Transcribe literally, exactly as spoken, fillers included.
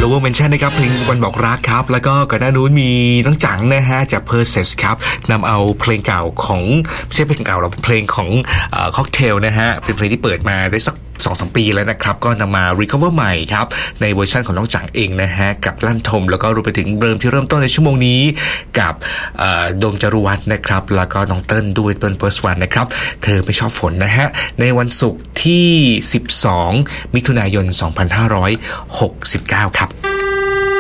Lower Mention นะครับเพลงวันบอกรักครับแล้วก็ก่อนหน้านู้นมีน้องจังนะฮะจาก Perses ครับนำเอาเพลงเก่าของไม่ใช่เพลงเก่าหรอกเพลงของเอ่อ Cocktail นะฮะเป็นเพลงที่เปิดมาได้สัก สองถึงสาม ปีแล้วนะครับก็นำมา recover ใหม่ครับในเวอร์ชันของน้องจังเองนะฮะกับลั่นทมแล้วก็รวมไปถึงเริ่มที่เริ่มต้นในชั่วโมงนี้กับโดมจรุวัฒน์นะครับแล้วก็น้องเติ้ลด้วยเติ้ลเพิร์สวันนะครับเธอไม่ชอบฝนนะฮะในวันศุกร์ที่สิบสองมิถุนายนสองพันห้าร้อยหกสิบเก้าครับ